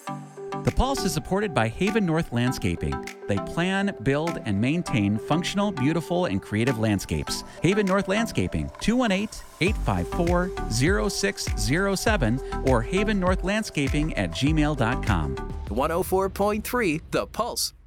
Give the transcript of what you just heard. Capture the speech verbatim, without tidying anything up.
The Pulse is supported by Haven North Landscaping. They plan, build, and maintain functional, beautiful, and creative landscapes. Haven North Landscaping, two one eight, eight five four, zero six zero seven or haven north landscaping at gmail dot com. one oh four point three The Pulse.